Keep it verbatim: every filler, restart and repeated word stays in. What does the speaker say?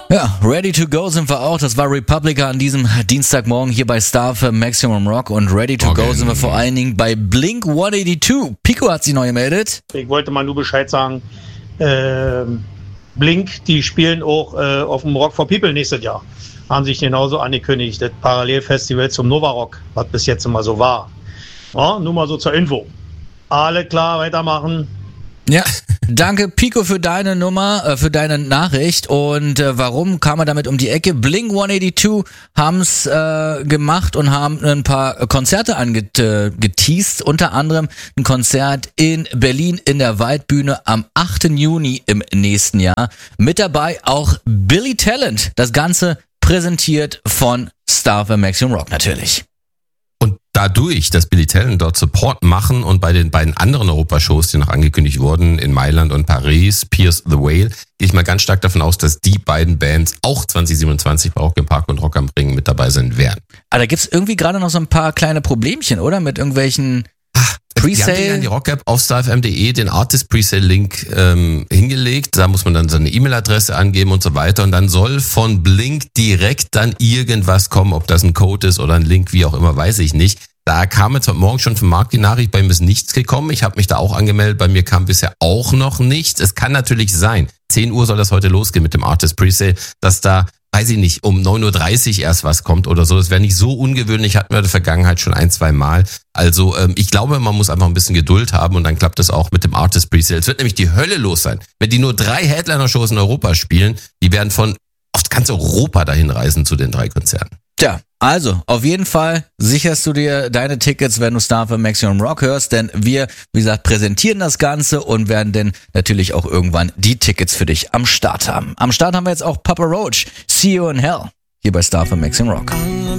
Ja, ready to go sind wir auch. Das war Republica an diesem Dienstagmorgen hier bei Star für Maximum Rock. Und ready to Okay. go sind wir vor allen Dingen bei Blink hundertzweiundachtzig. Pico hat sich neu gemeldet. Ich wollte mal nur Bescheid sagen, äh, Blink, die spielen auch äh, auf dem Rock for People nächstes Jahr. Haben sich genauso angekündigt, das Parallelfestival zum Nova Rock, was bis jetzt immer so war. Ja, nur mal so zur Info. Alle klar, weitermachen. Ja, danke Pico für deine Nummer, äh, für deine Nachricht. Und äh, warum kam er damit um die Ecke? Blink hundertzweiundachtzig haben's äh, gemacht und haben ein paar Konzerte angeteased. Unter anderem ein Konzert in Berlin in der Waldbühne am achten Juni im nächsten Jahr. Mit dabei auch Billy Talent. Das Ganze präsentiert von Star für Maximum Rock natürlich. Und dadurch, dass Billy Talent dort Support machen und bei den beiden anderen Europashows, die noch angekündigt wurden, in Mailand und Paris, Pierce the Whale, gehe ich mal ganz stark davon aus, dass die beiden Bands auch zwanzig siebenundzwanzig bei Rock im Park und Rock am Ring mit dabei sein werden. Aber da gibt's irgendwie gerade noch so ein paar kleine Problemchen, oder? Mit irgendwelchen Die haben ja in die Rock-App auf starfm punkt de den Artist-Presale-Link ähm, hingelegt. Da muss man dann seine E-Mail-Adresse angeben und so weiter. Und dann soll von Blink direkt dann irgendwas kommen. Ob das ein Code ist oder ein Link, wie auch immer, weiß ich nicht. Da kam jetzt heute Morgen schon von Marc die Nachricht, bei mir ist nichts gekommen. Ich habe mich da auch angemeldet, bei mir kam bisher auch noch nichts. Es kann natürlich sein, zehn Uhr soll das heute losgehen mit dem Artist Presale, dass da, weiß ich nicht, um neun Uhr dreißig erst was kommt oder so. Das wäre nicht so ungewöhnlich, hatten wir in der Vergangenheit schon ein, zwei Mal. Also ähm, ich glaube, man muss einfach ein bisschen Geduld haben und dann klappt es auch mit dem Artist Presale. Es wird nämlich die Hölle los sein. Wenn die nur drei Headliner-Shows in Europa spielen, die werden von auf ganz Europa dahin reisen zu den drei Konzerten. Tja, also auf jeden Fall sicherst du dir deine Tickets, wenn du Star für Maximum Rock hörst, denn wir, wie gesagt, präsentieren das Ganze und werden dann natürlich auch irgendwann die Tickets für dich am Start haben. Am Start haben wir jetzt auch Papa Roach, See You in Hell, hier bei Star für Maximum Rock.